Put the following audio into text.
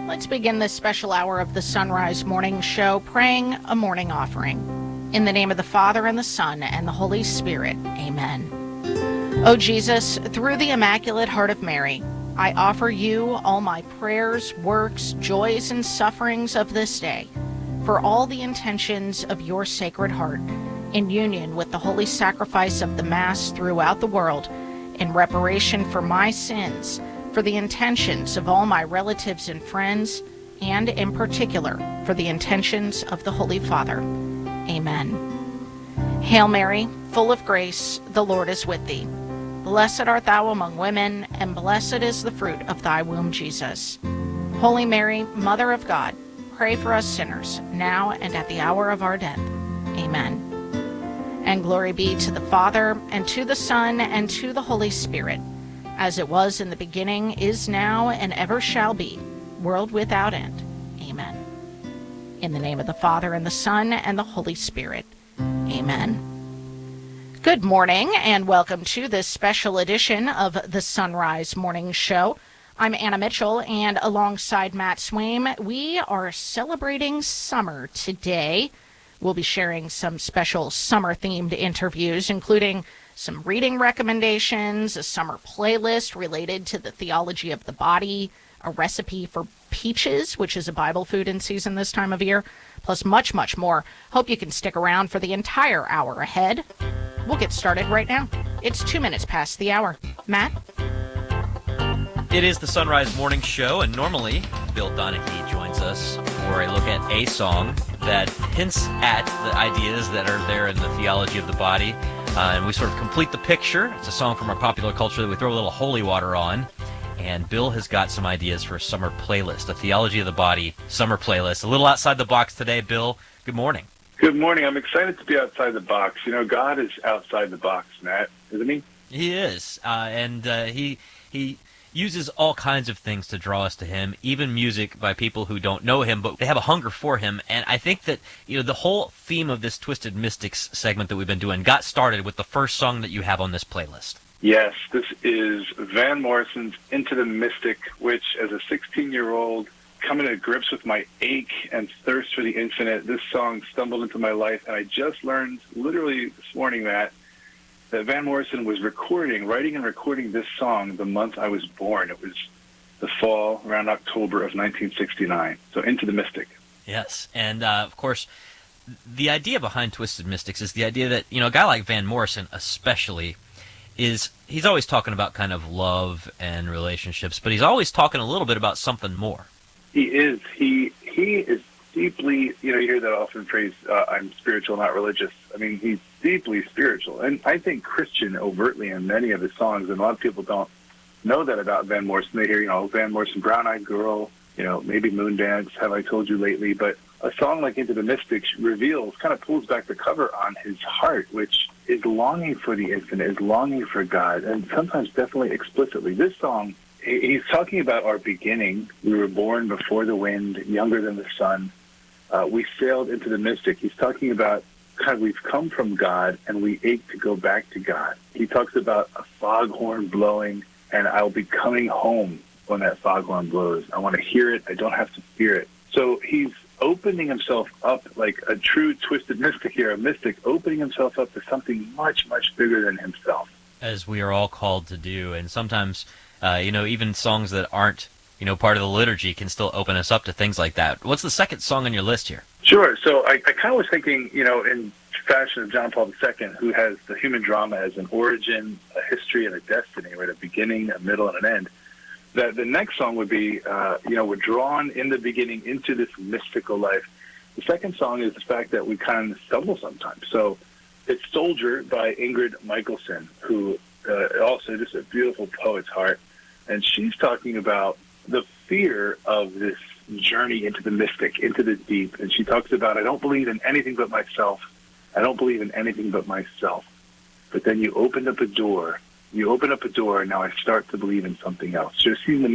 Let's begin this special hour of the Sunrise Morning Show praying a morning offering. In the name of the Father, and the Son, and the Holy Spirit. Amen. O Jesus, through the Immaculate Heart of Mary, I offer you all my prayers, works, joys, and sufferings of this day, for all the intentions of your Sacred Heart, in union with the holy sacrifice of the Mass throughout the world, in reparation for my sins, for the intentions of all my relatives and friends, and in particular for the intentions of the Holy Father. Amen. Hail Mary, full of grace, the Lord is with thee. Blessed art thou among women, and blessed is the fruit of thy womb, Jesus. Holy Mary, Mother of God, pray for us sinners, now and at the hour of our death. Amen. And glory be to the Father, and to the Son, and to the Holy Spirit, as it was in the beginning, is now, and ever shall be, world without end. Amen. In the name of the Father, and the Son, and the Holy Spirit. Amen. Good morning, and welcome to this special edition of the Sunrise Morning Show. I'm Anna Mitchell, and alongside Matt Swaim, we are celebrating summer today. We'll be sharing some special summer-themed interviews, including some reading recommendations, a summer playlist related to the theology of the body, a recipe for peaches, which is a Bible food in season this time of year, plus much, much more. Hope you can stick around for the entire hour ahead. We'll get started right now. It's 2 minutes past the hour. Matt? It is the Sunrise Morning Show, and normally Bill Donahue joins us for a look at a song that hints at the ideas that are there in the theology of the body. And we sort of complete the picture. It's a song from our popular culture that we throw a little holy water on. And Bill has got some ideas for a summer playlist, a Theology of the Body summer playlist. A little outside the box today. Bill, good morning. Good morning. I'm excited to be outside the box. You know, God is outside the box, Matt, isn't he? He is. And he uses all kinds of things to draw us to him, even music by people who don't know him, but they have a hunger for him. And I think that, you know, the whole theme of this Twisted Mystics segment that we've been doing got started with the first song that you have on this playlist. Yes, this is Van Morrison's Into the Mystic, which, as a 16-year-old, coming to grips with my ache and thirst for the infinite, this song stumbled into my life, and I just learned, literally this morning, that Van Morrison was writing and recording this song the month I was born. It was the fall, around October of 1969. So Into the Mystic. Yes, and of course, the idea behind Twisted Mystics is the idea that, you know, a guy like Van Morrison especially he's always talking about kind of love and relationships, but he's always talking a little bit about something more. He is. He is deeply, you know, you hear that often phrase, I'm spiritual, not religious. I mean, he's deeply spiritual. And I think Christian overtly in many of his songs, and a lot of people don't know that about Van Morrison. They hear, you know, Van Morrison, Brown Eyed Girl, you know, maybe Moondance, Have I Told You Lately? But a song like Into the Mystics reveals, kind of pulls back the cover on his heart, which is longing for the infinite, is longing for God, and sometimes definitely explicitly. This song, he's talking about our beginning. We were born before the wind, younger than the sun. We sailed into the mystic. He's talking about kind of we've come from God, and we ache to go back to God. He talks about a foghorn blowing, and I'll be coming home when that foghorn blows. I want to hear it. I don't have to fear it. So he's opening himself up like a true twisted mystic here, a mystic opening himself up to something much, much bigger than himself. As we are all called to do, and sometimes, you know, even songs that aren't, you know, part of the liturgy can still open us up to things like that. What's the second song on your list here? Sure. So I kind of was thinking, you know, in fashion of John Paul II, who has the human drama as an origin, a history, and a destiny, right? A beginning, a middle, and an end. That the next song would be, you know, we're drawn in the beginning into this mystical life. The second song is the fact that we kind of stumble sometimes. So it's Soldier by Ingrid Michaelson, who also just a beautiful poet's heart. And she's talking about the fear of this journey into the mystic, into the deep. And she talks about, I don't believe in anything but myself. I don't believe in anything but myself. But then you open up a door, and now I start to believe in something else. So seeing the